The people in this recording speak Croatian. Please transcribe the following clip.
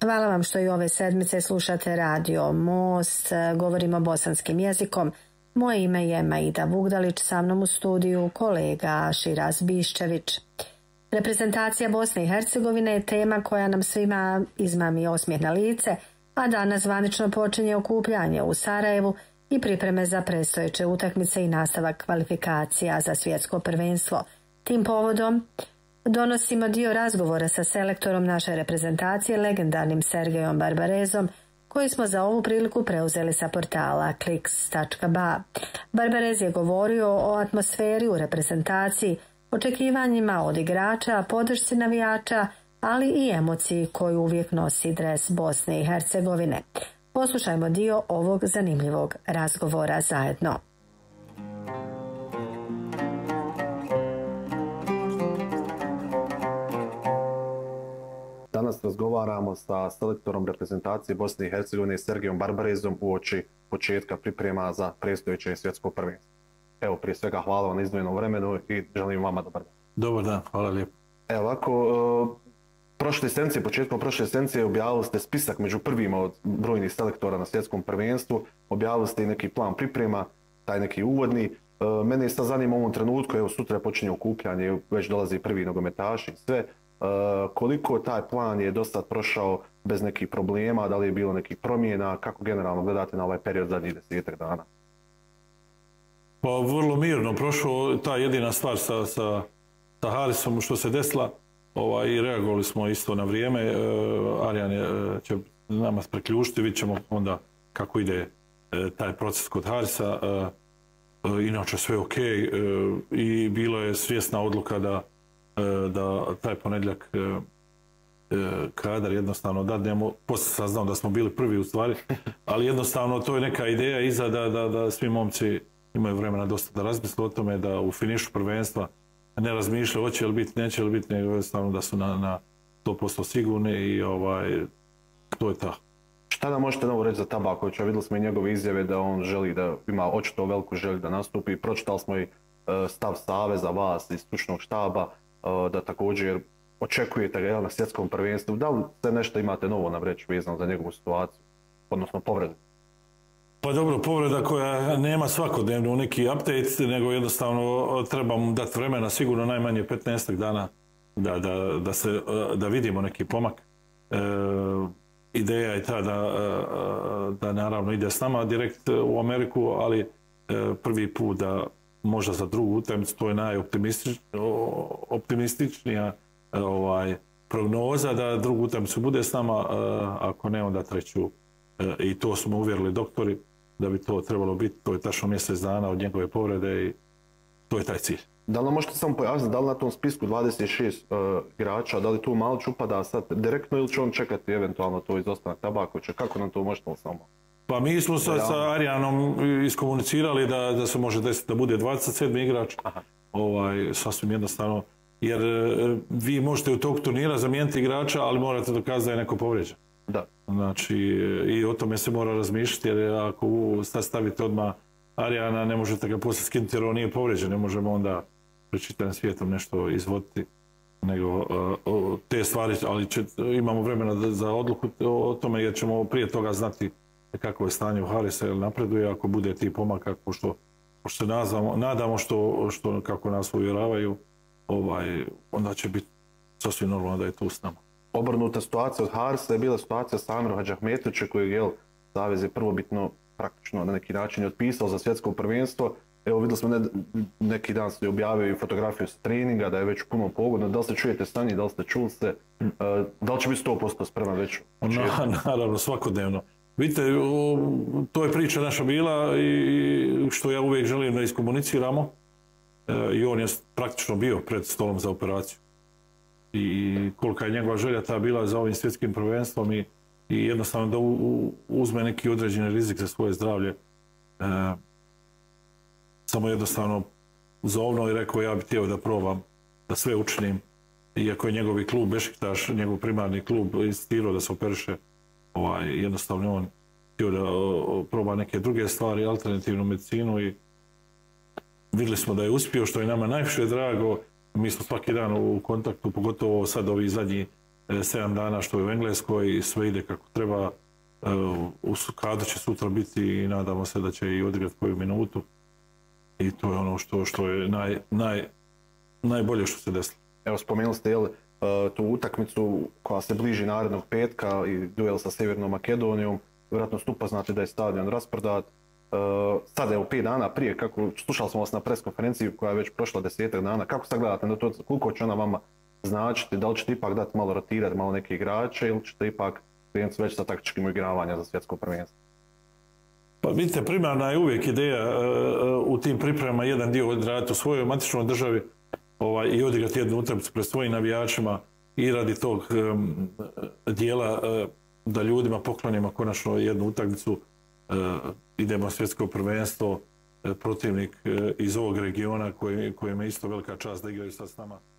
Hvala vam što i ove sedmice slušate Radio Most, govorimo bosanskim jezikom. Moje ime je Maida Vugdalić, sa mnom u studiju kolega Širaz Biščević. Reprezentacija Bosne i Hercegovine je tema koja nam svima izmami osmijeh na lice, a danas zvanično počinje okupljanje u Sarajevu i pripreme za predstojeće utakmice i nastavak kvalifikacija za svjetsko prvenstvo. Tim povodom donosimo dio razgovora sa selektorom naše reprezentacije, legendarnim Sergejom Barbarezom, koji smo za ovu priliku preuzeli sa portala kliks.ba. Barbarez je govorio o atmosferi u reprezentaciji, očekivanjima od igrača, podršci navijača, ali i emociji koju uvijek nosi dres Bosne i Hercegovine. Poslušajmo dio ovog zanimljivog razgovora zajedno. Danas razgovaramo sa selektorom reprezentacije Bosne i Hercegovine Sergejom Barbarezom uoči početka priprema za predstojeće svjetsko prvenstvo. Evo, prije svega hvala vam na izdvojenom vremenu i želim vama dobar dan. Dobar dan, hvala lijepo. Evo ovako, početkom prošle sedencije objavili ste spisak među prvima od brojnih selektora na svjetskom prvenstvu, objavili ste i neki plan priprema, taj neki uvodni. Mene sad zanima u ovom trenutku, evo sutra počinje okupljanje, već dolazi prvi nogometaši i sve. Koliko taj plan je dosta prošao bez nekih problema, da li je bilo nekih promjena, kako generalno gledate na ovaj period zadnjih 10 dana? Pa vrlo mirno prošao, ta jedina stvar sa Harisom što se desila i reagovali smo isto na vrijeme. Arjan će nama preključiti, vidit ćemo onda kako ide taj proces kod Harisa. Inače sve ok i bilo je svjesna odluka da taj ponedjeljak kadar jednostavno dadnemo. Poslije saznao da smo bili prvi u stvari, ali jednostavno to je neka ideja iza da svi momci imaju vremena dosta da razmisle o tome, da u finišu prvenstva ne razmišljaju hoće li biti, neće li biti, nego jednostavno da su na 100% sigurni i to je ta. Šta nam možete novo reći za Tabakovića? Vidjeli smo i njegove izjave da on želi da ima očito veliku želju da nastupi. Pročitali smo i stav saveza, vas iz stručnog štaba, da također očekujete ga na svjetskom prvenstvu. Da li ste nešto imate novo nam reći vezano za njegovu situaciju, odnosno povredu? Pa dobro, povreda koja nema svakodnevno neki update, nego jednostavno treba mu dati vremena, sigurno najmanje 15 dana da vidimo neki pomak. Ideja je ta da naravno ide s nama direkt u Ameriku, ali prvi put da možda za drugu utakmicu, to je najoptimističnija prognoza da drugu utakmicu bude s nama, ako ne onda treću. I to smo uvjerili doktori da bi to trebalo biti, to je tačno mjesec dana od njegove povrede i to je taj cilj. Da li možete samo pojasniti, da li na tom spisku 26 igrača, da li tu Malić upada sad direktno ili će on čekati eventualno to izostanak Tabakovića? Kako nam to možete samo? Pa mi smo sa Arjanom iskomunicirali da se može desiti da bude 27. igrač, sasvim jednostavno, jer vi možete u tog turnira zamijeniti igrača, ali morate dokazati da je neko povrijeđen. Da. Znači, i o tome se mora razmišljati, jer ako stavite odmah Arjana, ne možete ga poslije skinuti jer on nije povrijeđen, ne možemo onda pred čitavim svijetom nešto izvoditi, nego te stvari, ali imamo vremena za odluku o tome, jer ćemo prije toga znati kako je stanje u Harisa, jer napreduje, ako bude ti pomaka, pošto se nadamo što kako nas uvjeravaju, onda će biti sasvim normalno da je tu s nama. Obrnuta situacija od Harisa je bila situacija Samira Hadžahmetovića kojeg je Savez je prvobitno praktično na neki način otpisao za svjetsko prvenstvo. Evo vidjeli smo neki dan ste objavili fotografiju s treninga da je već puno pogodno. Da li se čujete sa njim, da li ste čuli se, da li će biti 100% spreman već? Naravno, svakodnevno. Vidite, to je priča naša bila i što ja uvijek želim da iskomuniciramo. I on je praktično bio pred stolom za operaciju. I kolika je njegova želja ta bila za ovim svjetskim prvenstvom i jednostavno da uzme neki određeni rizik za svoje zdravlje. Samo jednostavno zovno i rekao ja bih htio da probam, da sve učinim. Iako je njegovi klub Bešiktaš, njegov primarni klub insistirao da se operiše, jednostavno on htio da proba neke druge stvari, alternativnu medicinu i vidjeli smo da je uspio, što je nama najviše drago. Mi smo svaki dan u kontaktu, pogotovo sad ovi zadnji 7 dana što je u Engleskoj i sve ide kako treba. U Kadu će sutra biti i nadamo se da će i odigrati koju minutu. I to je ono što je najbolje što se desilo. Evo, spomenuli ste tu utakmicu koja se bliži narednog petka i duel sa Sjevernom Makedonijom. Vjerojatno ste upoznati da je stadion rasprodat. Sada je u 5 dana prije, slušali smo vas na pres konferenciji koja je već prošla 10 dana. Kako sad gledate na to, koliko će ona vama značiti? Da li ćete ipak dati malo rotirati malo neke igrače ili ćete ipak krenuti već sa taktičkim igravanja za svjetsko prvenstvo? Pa vidite, primarna je uvijek ideja u tim pripremama jedan dio odraditi u svojoj matičnoj državi i odigrati jednu utakmicu pred svojim navijačima i radi tog dijela da ljudima poklonimo konačno jednu utakmicu. Idemo na svjetsko prvenstvo, protivnik iz ovog regiona kojima je isto velika čast da igraju sad s nama.